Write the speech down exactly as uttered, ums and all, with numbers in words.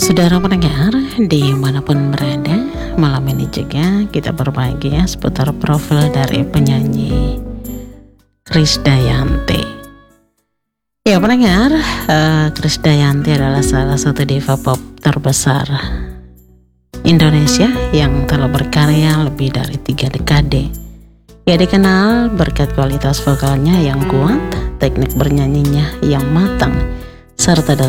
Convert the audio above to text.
Saudara pendengar, dimanapun berada, malam ini juga kita berbagi ya seputar profil dari penyanyi Krisdayanti. Ya pendengar, uh, Krisdayanti adalah salah satu diva pop terbesar Indonesia yang telah berkarya lebih dari tiga dekade. Ia dikenal berkat kualitas vokalnya yang kuat, teknik bernyanyinya yang matang, serta